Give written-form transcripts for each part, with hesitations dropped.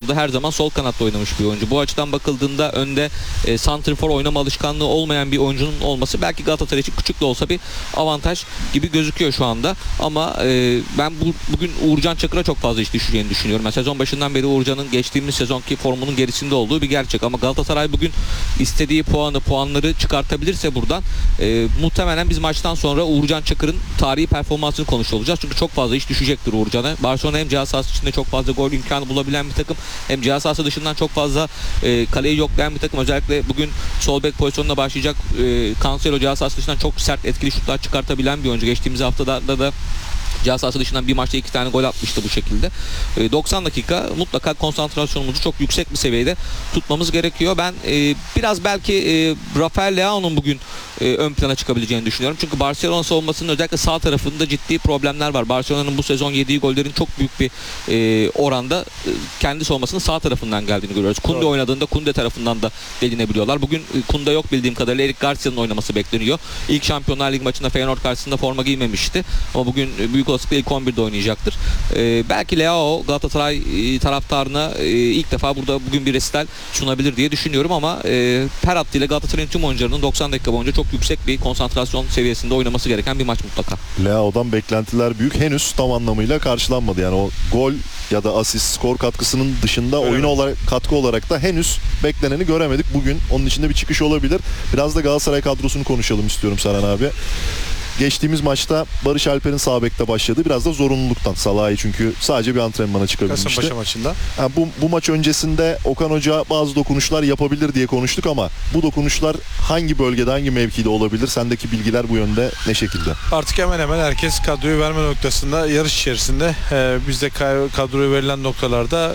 Burada her zaman sol kanatta oynamış bir oyuncu. Bu açıdan bakıldığında önde santrifor oynama alışkanlığı olmayan bir oyuncunun olması belki Galatasaray için küçük de olsa bir avantaj gibi gözüküyor şu anda. Ama ben bugün Uğurcan Çakır'a çok fazla iş düşeceğini düşünüyorum. Yani sezon başından beri Uğurcan'ın geçtiğimiz sezonki formunun gerisinde olduğu bir gerçek. Ama Galatasaray bugün istediği puanları çıkartabilirse buradan muhtemelen biz maçtan sonra Uğurcan Çakır'ın tarihi performansını konuşuyor olacağız. Çünkü çok fazla iş düşecektir Uğurcan'a. Barcelona hem ceza sahası içinde çok fazla gol imkanı bulabilen bir takım, hem ceza sahası dışından çok fazla kaleyi yoklayan bir takım. Özellikle bugün sol bek pozisyonuna başlayacak Cancelo ceza sahası dışından çok sert etkili şutlar çıkartabilen bir oyuncu. Geçtiğimiz haftada da ceza sahası dışından bir maçta 2 tane gol atmıştı bu şekilde. 90 dakika mutlaka konsantrasyonumuzu çok yüksek bir seviyede tutmamız gerekiyor. Ben biraz belki Rafael Leao'nun bugün ön plana çıkabileceğini düşünüyorum. Çünkü Barcelona savunmasının özellikle sağ tarafında ciddi problemler var. Barcelona'nın bu sezon yediği gollerin çok büyük bir oranda kendi savunmasının sağ tarafından geldiğini görüyoruz. Kunde oynadığında Kunde tarafından da delinebiliyorlar. Bugün Kunde yok bildiğim kadarıyla. Eric Garcia'nın oynaması bekleniyor. İlk Şampiyonlar Ligi maçında Feyenoord karşısında forma giymemişti. Ama bugün büyük olasılıkla ilk 11'de oynayacaktır. Belki Leao Galatasaray taraftarına ilk defa burada bugün bir resital sunabilir diye düşünüyorum ama her hattıyla Galatasaray'ın tüm oyuncularının 90 dakika boyunca çok yüksek bir konsantrasyon seviyesinde oynaması gereken bir maç mutlaka. Leao'dan beklentiler büyük. Henüz tam anlamıyla karşılanmadı. Yani o gol ya da asist, skor katkısının dışında oyun olarak, katkı olarak da henüz bekleneni göremedik. Bugün onun içinde bir çıkış olabilir. Biraz da Galatasaray kadrosunu konuşalım istiyorum Serhan abi. Geçtiğimiz maçta Barış Alper'in sağ bekte başladı. Biraz da zorunluluktan. Salah'ı çünkü sadece bir antrenmana çıkabilmişti. Kasımpaşa maçında. Yani bu maç öncesinde Okan Hoca bazı dokunuşlar yapabilir diye konuştuk ama bu dokunuşlar hangi bölgede, hangi mevkide olabilir? Sendeki bilgiler bu yönde ne şekilde? Artık hemen hemen herkes kadroyu verme noktasında yarış içerisinde. Biz de kadroyu verilen noktalarda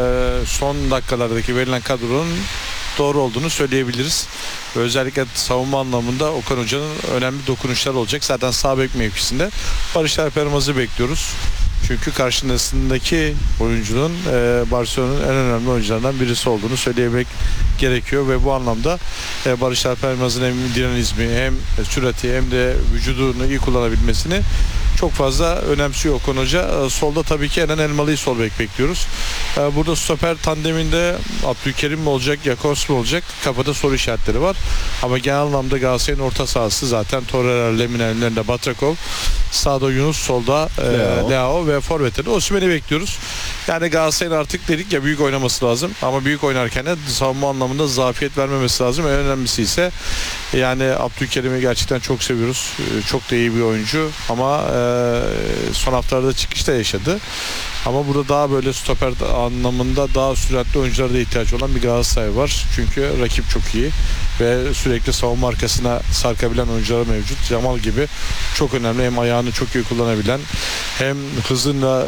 son dakikalardaki verilen kadronun doğru olduğunu söyleyebiliriz. Özellikle savunma anlamında Okan Hoca'nın önemli dokunuşlar olacak. Zaten sağ bek mevkisinde Barış Alper Yılmaz'ı bekliyoruz. Çünkü karşısındaki oyuncunun Barcelona'nın en önemli oyuncularından birisi olduğunu söylemek gerekiyor ve bu anlamda Barış Alper Yılmaz'ın hem dinamizmi hem sürati hem de vücudunu iyi kullanabilmesini çok fazla önemsiyor Okan Hoca. Solda tabii ki Eren Elmalı'yı sol bek bekliyoruz. Burada stoper tandeminde Abdülkerim mi olacak, Jakobs mu olacak? Kafada soru işaretleri var. Ama genel anlamda Galatasaray'ın orta sahası zaten Torreira, Lemina önlerinde Batrakov, sağda Yunus, solda Leao ve forvette de Osimhen'i bekliyoruz. Yani Galatasaray'ın artık dedik ya büyük oynaması lazım ama büyük oynarken de savunma anlamında zafiyet vermemesi lazım. En önemlisi ise yani Abdülkerim'i gerçekten çok seviyoruz. Çok da iyi bir oyuncu ama son haftalarda çıkışta yaşadı. Ama burada daha böyle stoper anlamında daha süratli oyunculara da ihtiyaç olan bir Galatasaray var. Çünkü rakip çok iyi ve sürekli savunma arkasına sarkabilen oyuncular mevcut. Jamal gibi çok önemli. Hem ayağını çok iyi kullanabilen hem hızıyla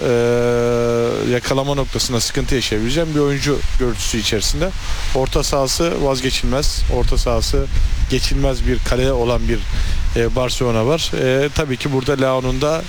yakalama noktasında sıkıntı yaşayabileceğim bir oyuncu görüntüsü içerisinde. Orta sahası vazgeçilmez. Orta sahası geçilmez bir kale olan bir Barcelona var. Tabii ki burada Leao'nun da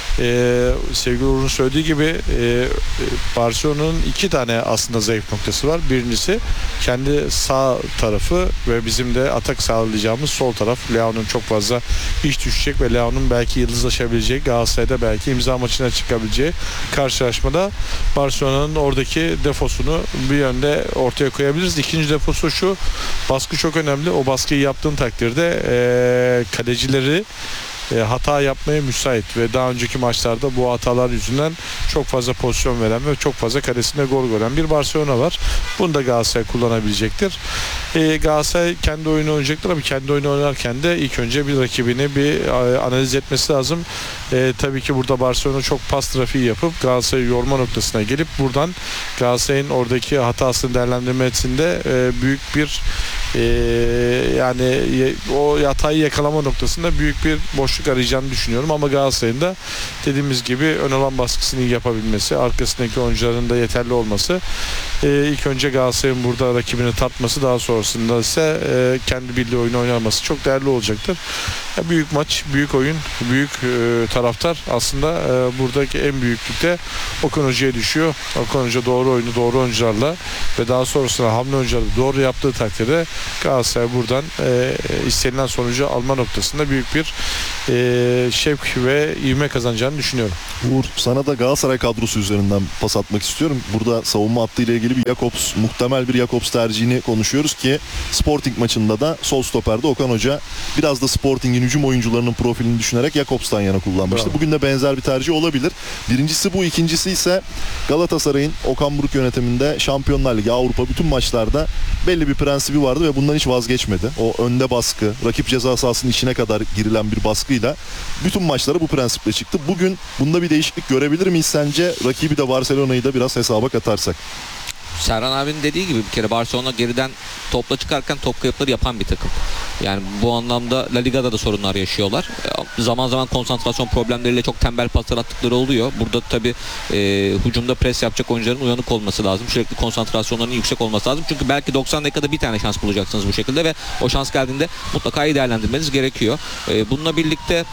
sevgili Uğur'un söylediği gibi Barcelona'nın 2 tane aslında zayıf noktası var. Birincisi kendi sağ tarafı ve bizim de atak sağlayacağımız sol taraf. Leao'nun çok fazla iş düşecek ve Leao'nun belki yıldızlaşabileceği, Galatasaray'da belki imza maçına çıkabileceği karşılaşmada Barcelona'nın oradaki defosunu bir yönde ortaya koyabiliriz. İkinci defosu şu: baskı çok önemli. O baskıyı yaptığın takdirde kalecileri hata yapmaya müsait ve daha önceki maçlarda bu hatalar yüzünden çok fazla pozisyon veren ve çok fazla kalesinde gol gören bir Barcelona var. Bunu da Galatasaray kullanabilecektir. Galatasaray kendi oyunu oynayacaktır ama kendi oyunu oynarken de ilk önce bir rakibini bir analiz etmesi lazım. Tabii ki burada Barcelona çok pas trafiği yapıp Galatasaray'ı yorma noktasına gelip buradan Galatasaray'ın oradaki hatasını değerlendirmesinde büyük bir yani o hatayı yakalama noktasında büyük bir boşluk arayacağını düşünüyorum ama Galatasaray'ın da dediğimiz gibi ön alan baskısını iyi yapabilmesi, arkasındaki oyuncuların da yeterli olması, ilk önce Galatasaray'ın burada rakibini tartması, daha sonrasında ise kendi bildiği oyunu oynaması çok değerli olacaktır. Büyük maç, büyük oyun, büyük taraftar aslında buradaki en büyüklükte Okan Hoca'ya düşüyor. Okan Hoca doğru oyunu doğru oyuncularla ve daha sonrasında hamle oyuncuları doğru yaptığı takdirde Galatasaray buradan istenilen sonucu alma noktasında büyük bir şevk ve ivme kazanacağını düşünüyorum. Uğur, sana da Galatasaray kadrosu üzerinden pas atmak istiyorum. Burada savunma hattı ile ilgili tehlikeli bir muhtemel bir Jakobs tercihini konuşuyoruz ki Sporting maçında da sol stoperde Okan Hoca biraz da Sporting'in hücum oyuncularının profilini düşünerek Jakobs'tan yana kullanmıştı. Bravo. Bugün de benzer bir tercih olabilir. Birincisi bu. İkincisi ise Galatasaray'ın Okan Buruk yönetiminde Şampiyonlar Ligi, Avrupa bütün maçlarda belli bir prensibi vardı ve bundan hiç vazgeçmedi. O önde baskı, rakip ceza sahasının içine kadar girilen bir baskıyla bütün maçlara bu prensiple çıktı. Bugün bunda bir değişiklik görebilir miyiz sence? Rakibi de Barcelona'yı da biraz hesaba katarsak. Serhan abinin dediği gibi bir kere Barcelona geriden topla çıkarken top kayıpları yapan bir takım. Yani bu anlamda La Liga'da da sorunlar yaşıyorlar. Zaman zaman konsantrasyon problemleriyle çok tembel paslar attıkları oluyor. Burada tabii hücumda pres yapacak oyuncuların uyanık olması lazım. Sürekli konsantrasyonlarının yüksek olması lazım. Çünkü belki 90 dakikada bir tane şans bulacaksınız bu şekilde ve o şans geldiğinde mutlaka iyi değerlendirmeniz gerekiyor. Bununla birlikte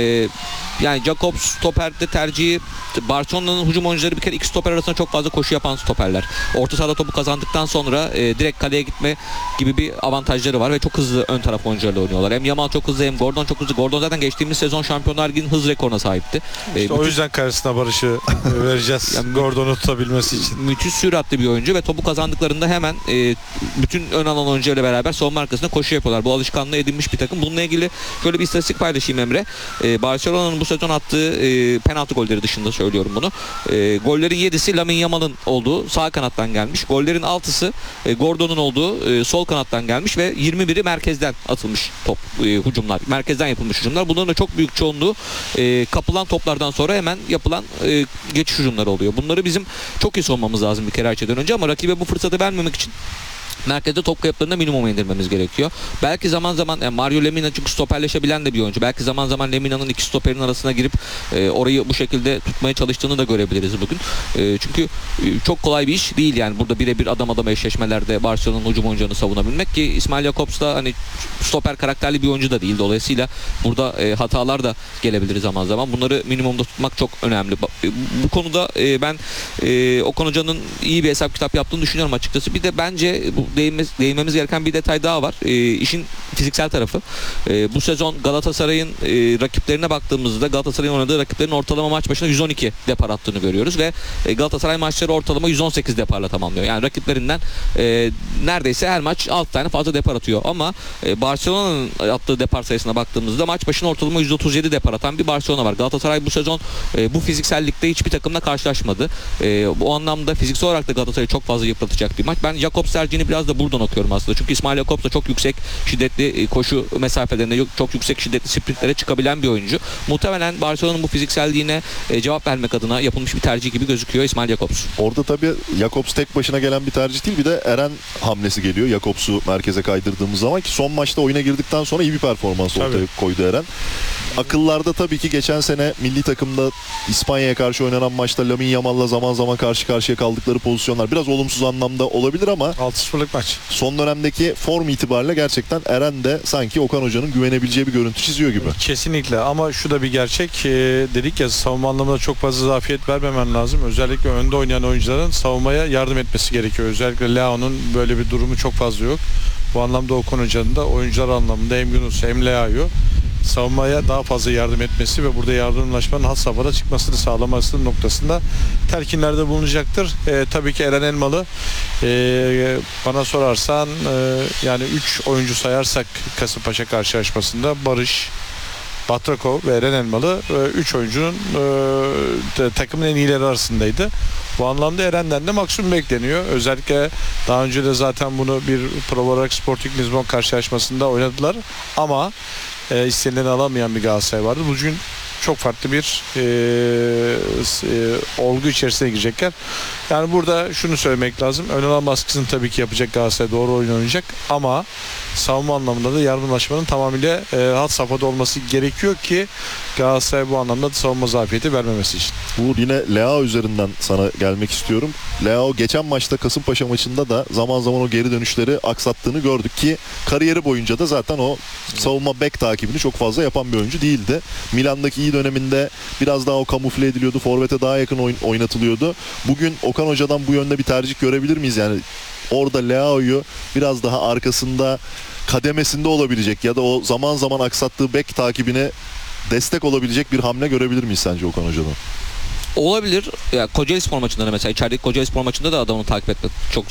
yani Jakobs stoperde tercihi, Barcelona'nın hücum oyuncuları bir kere iki stoper arasında çok fazla koşu yapan stoperler. Orta sahada topu kazandıktan sonra direkt kaleye gitme gibi bir avantajları var ve çok hızlı ön taraf oyuncularla oynuyorlar. Hem Yamal çok hızlı hem Gordon çok hızlı. Gordon zaten geçtiğimiz sezon Şampiyonlar Ligi'nin hız rekoruna sahipti. İşte o yüzden karşısına Barış'ı vereceğiz. Yani Gordon'u tutabilmesi için. Müthiş süratli bir oyuncu ve topu kazandıklarında hemen bütün ön alan oyuncularıyla beraber savunma arkasında koşu yapıyorlar. Bu alışkanlığı edinmiş bir takım. Bununla ilgili şöyle bir istatistik paylaşayım Emre. Barcelona'nın bu sezon attığı penaltı golleri dışında söylüyorum bunu. Gollerin 7'si Lamine Yamal'ın olduğu sağ kanattan gelmiş. Gollerin 6'sı Gordon'un olduğu sol kanattan gelmiş ve 21'i merkezden atılmış top hücumlar. Merkezden yapılmış hücumlar. Bunların da çok büyük çoğunluğu kapılan toplardan sonra hemen yapılan geçiş hücumları oluyor. Bunları bizim çok iyi savunmamız lazım bir kere her şeyden önce ama rakibe bu fırsatı vermemek için merkezde top kayıplarını minimuma indirmemiz gerekiyor. Belki zaman zaman yani Mario Lemina çünkü stoperleşebilen de bir oyuncu. Belki zaman zaman Lemina'nın iki stoperin arasına girip orayı bu şekilde tutmaya çalıştığını da görebiliriz bugün. Çünkü çok kolay bir iş değil yani burada birebir adam adama eşleşmelerde Barcelona'nın hücum oyuncularını savunabilmek ki İsmail Jakobs da hani stoper karakterli bir oyuncu da değil. Dolayısıyla burada hatalar da gelebilir zaman zaman. Bunları minimumda tutmak çok önemli. Bu konuda ben Okan Hoca'nın iyi bir hesap kitap yaptığını düşünüyorum açıkçası. Bir de bence bu değinmemiz gereken bir detay daha var. İşin fiziksel tarafı. Bu sezon Galatasaray'ın rakiplerine baktığımızda Galatasaray'ın oynadığı rakiplerin ortalama maç başına 112 depar attığını görüyoruz ve Galatasaray maçları ortalama 118 deparla tamamlıyor. Yani rakiplerinden neredeyse her maç 6 tane fazla depar atıyor. Ama Barcelona'nın attığı depar sayısına baktığımızda maç başına ortalama 137 depar atan bir Barcelona var. Galatasaray bu sezon bu fiziksellikte hiçbir takımla karşılaşmadı. Bu anlamda fiziksel olarak da Galatasaray'ı çok fazla yıpratacak bir maç. Ben Jakobs tercihini biraz da buradan okuyorum aslında. Çünkü İsmail Jakobs da çok yüksek şiddetli koşu mesafelerinde çok yüksek şiddetli sprintlere çıkabilen bir oyuncu. Muhtemelen Barcelona'nın bu fizikselliğine cevap vermek adına yapılmış bir tercih gibi gözüküyor İsmail Jakobs. Orada tabii Jakobs tek başına gelen bir tercih değil. Bir de Eren hamlesi geliyor. Jakobs'u merkeze kaydırdığımız zaman ki son maçta oyuna girdikten sonra iyi bir performans ortaya koydu Eren. Akıllarda tabii ki geçen sene milli takımda İspanya'ya karşı oynanan maçta Lamine Yamal'la zaman zaman karşı karşıya kaldıkları pozisyonlar biraz olumsuz anlamda olabilir ama 6-0'lık maç. son dönemdeki form itibariyle gerçekten Eren de sanki Okan Hoca'nın güvenebileceği bir görüntü çiziyor gibi. Kesinlikle ama şu da bir gerçek. Dedik ya savunma anlamında çok fazla zafiyet vermemen lazım. Özellikle önde oynayan oyuncuların savunmaya yardım etmesi gerekiyor. Özellikle Leao'nun böyle bir durumu çok fazla yok. Bu anlamda Okan Hoca'nın da oyuncular anlamında hem Yunus hem Leao'yu savunmaya daha fazla yardım etmesi ve burada yardımlaşmanın has safhada çıkmasını sağlaması noktasında telkinlerde bulunacaktır. Tabii ki Eren Elmalı bana sorarsan yani 3 oyuncu sayarsak Kasımpaşa karşılaşmasında Barış, Batrakov ve Eren Elmalı 3 oyuncunun takımın en iyileri arasındaydı. Bu anlamda Eren'den de maksimum bekleniyor. Özellikle daha önce de zaten bunu bir prova olarak Sporting Lisbon karşılaşmasında oynadılar. Ama istenileni alamayan bir Galatasaray vardı. Bugün çok farklı bir olgu içerisine girecekler. Yani burada şunu söylemek lazım. Ön alan baskısını tabii ki yapacak Galatasaray, doğru oyun oynayacak ama savunma anlamında da yardımlaşmanın tamamıyla hat safhada olması gerekiyor ki Galatasaray bu anlamda da savunma zafiyeti vermemesi için. Uğur, yine Leao üzerinden sana gelmek istiyorum. Leao geçen maçta Kasımpaşa maçında da zaman zaman o geri dönüşleri aksattığını gördük ki kariyeri boyunca da zaten o savunma bek takibini çok fazla yapan bir oyuncu değildi. Milan'daki iyi döneminde biraz daha o kamufle ediliyordu. Forvet'e daha yakın oynatılıyordu. Bugün Okan Hoca'dan bu yönde bir tercih görebilir miyiz? Yani orada Leao'yu biraz daha arkasında kademesinde olabilecek ya da o zaman zaman aksattığı bek takibine destek olabilecek bir hamle görebilir miyiz sence Okan Hoca'dan? Olabilir. Ya Kocaelispor maçında da mesela içerideki Kocaelispor maçında da adamı takip etmek çok